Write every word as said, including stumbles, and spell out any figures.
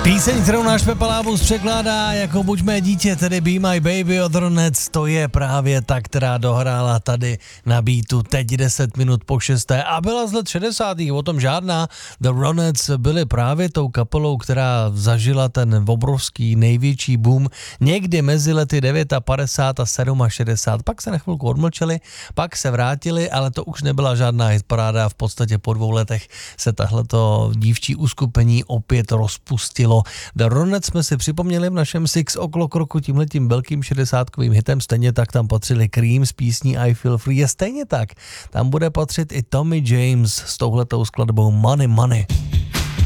Píseň, kterou náš Pepa Lábus překládá jako Buď mé dítě, tedy Be My Baby od Ronec, to je právě ta, která dohrála tady na beatu teď deset minut po šesté a byla z let šedesátých, o tom žádná. The Ronec byli právě tou kapelou, která zažila ten obrovský největší boom někdy mezi lety padesát devět a šedesát sedm. Pak se na chvilku odmlčeli, pak se vrátili, ale to už nebyla žádná hitparáda, v podstatě po dvou letech se tahleto dívčí uskupení opět rozpustilo. The Ronec jsme si připomněli v našem Six O'Clock roku tímhletím velkým šedesátkovým hitem, stejně tak tam patřili Cream s písní I Feel Free a stejně tak tam bude patřit i Tommy James s touhletou skladbou Money Money.